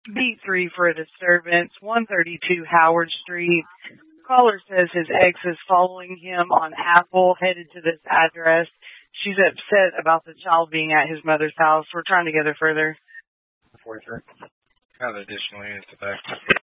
Beat 3 for a disturbance, 132 Howard Street. Caller says his ex is following him on Apple, headed to this address. She's upset about the child being at his mother's house. We're trying to get her further. 43. Have additional units back.